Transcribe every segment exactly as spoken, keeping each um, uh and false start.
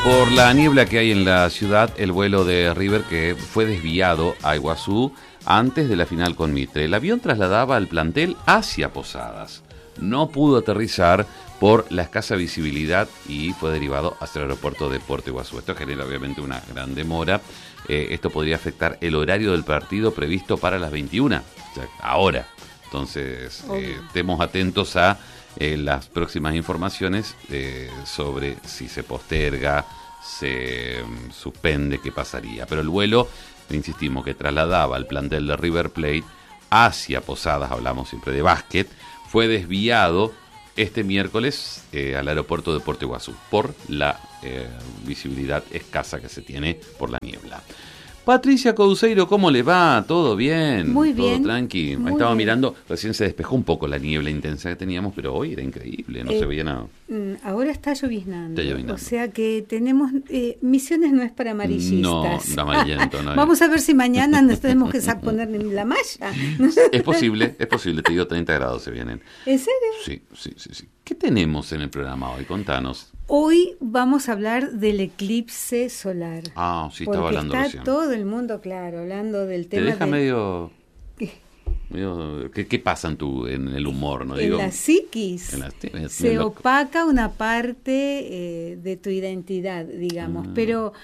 Por la niebla que hay en la ciudad, el vuelo de River que fue desviado a Iguazú antes de la final con Mitre. El avión trasladaba al plantel hacia Posadas. No pudo aterrizar por la escasa visibilidad y fue derivado hacia el aeropuerto de Puerto Iguazú. Esto genera obviamente una gran demora. Eh, esto podría afectar el horario del partido previsto para las veintiuna, o sea, ahora. Entonces, eh, estemos atentos a eh, las próximas informaciones eh, sobre si se posterga, se um, suspende, qué pasaría. Pero el vuelo, insistimos, que trasladaba al plantel de River Plate hacia Posadas, hablamos siempre de básquet, fue desviado este miércoles eh, al aeropuerto de Puerto Iguazú por la eh, visibilidad escasa que se tiene por la niebla. Patricia Couceiro, ¿cómo le va? ¿Todo bien? Muy bien. ¿Todo tranqui? Muy Estaba bien. mirando, recién se despejó un poco la niebla intensa que teníamos, pero hoy era increíble, no Eh, se veía nada. Ahora está lloviznando. Está lloviznando. O sea que tenemos... Eh, Misiones no es para amarillistas. No, no amarillento, no. Vamos a ver si mañana nos tenemos que sa- poner la malla. ¿No? Es posible, es posible, te digo, treinta grados se vienen. ¿En serio? Sí, sí, sí, sí. ¿Qué tenemos en el programa hoy? Contanos. Hoy vamos a hablar del eclipse solar. Ah, sí, estaba porque hablando está recién. todo el mundo, claro, hablando del Te tema deja de... medio... medio ¿qué, ¿Qué pasa en, tu, en el humor? ¿No? En Digo, la psiquis en la- es se medio loco. opaca una parte eh, de tu identidad, digamos, Ah. pero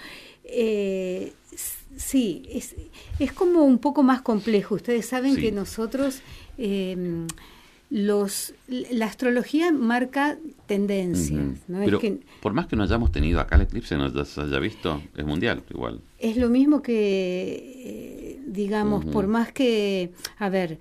eh, s- sí, es, es como un poco más complejo. Ustedes saben Sí. que nosotros, eh, los la astrología marca tendencias, Ujú. ¿no? Pero Es que por más que no hayamos tenido acá el eclipse, no se haya visto, es mundial igual. es lo mismo que, eh, digamos, Ujú. por más que, a ver,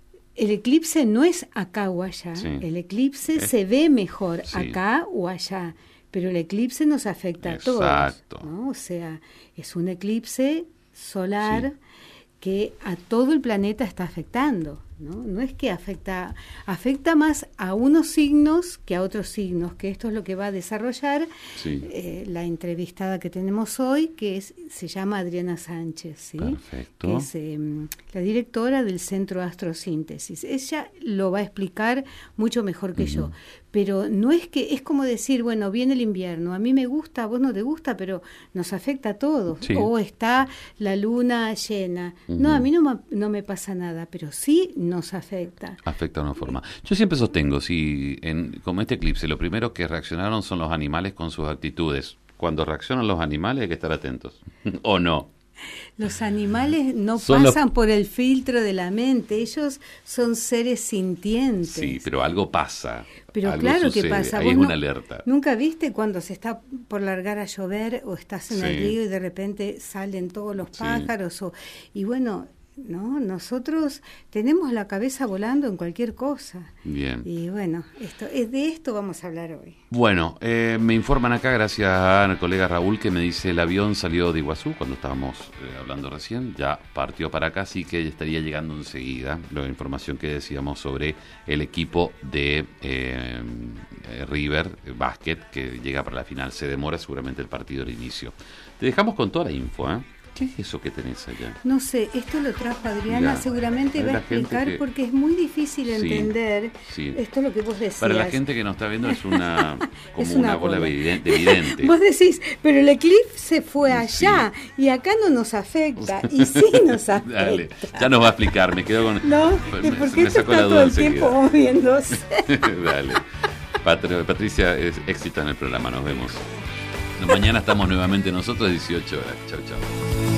el eclipse no es acá o allá, Sí. el eclipse Es- se ve mejor sí. acá o allá, pero el eclipse nos afecta Exacto. a todos, ¿no? O sea, es un eclipse solar que a todo el planeta está afectando, ¿no? No es que afecta, afecta más a unos signos que a otros signos, que esto es lo que va a desarrollar Sí. eh, la entrevistada que tenemos hoy, que es se llama Adriana Sánchez, ¿sí? Perfecto. Que es eh, la directora del Centro Astrosíntesis. Ella lo va a explicar mucho mejor que Ujú. yo, pero no es que, es como decir, bueno, viene el invierno, a mí me gusta, a vos no te gusta, pero nos afecta a todos. Sí. O está la luna llena. Ujú. No, a mí no, ma- no me pasa nada, pero sí nos afecta. Afecta de una forma. Yo siempre sostengo, si en, como este eclipse, lo primero que reaccionaron son los animales con sus actitudes. Cuando reaccionan los animales hay que estar atentos. ¿O no? Los animales no Son los- pasan por el filtro de la mente, ellos son seres sintientes. Sí, pero algo pasa. Pero algo claro que sucede, pasa. Ahí Vos es no- una alerta. ¿Nunca viste cuando se está por largar a llover o estás en el Sí. río y de repente salen todos los Sí. pájaros? O, y bueno, no, nosotros tenemos la cabeza volando en cualquier cosa. Bien. Y bueno, esto es de esto vamos a hablar hoy. Bueno, eh, me informan acá, gracias al colega Raúl, que me dice el avión salió de Iguazú cuando estábamos eh, hablando recién, ya partió para acá, así que estaría llegando enseguida la información que decíamos sobre el equipo de eh, eh, River eh, Basket, que llega para la final. Se demora seguramente el partido al inicio. Te dejamos con toda la info, ¿eh? ¿Qué es eso que tenés allá? No sé, esto lo trajo Adriana, Mirá, seguramente hay va a la gente explicar que- porque es muy difícil Sí, entender. sí. Esto es lo que vos decías. Para la gente que nos está viendo es una como Es una, una bola bola. eviden- de vidente. Vos decís, pero el eclipse fue Sí. allá y acá no nos afecta. Y sí nos afecta. Dale, ya nos va a explicar, me quedo con... No, me- es porque me esto sacó está la todo duda el tiempo enseguida. moviéndose. Dale. Patri- Patricia, es éxito en el programa, nos vemos. Mañana estamos nuevamente nosotros, dieciocho horas. Chau, chau.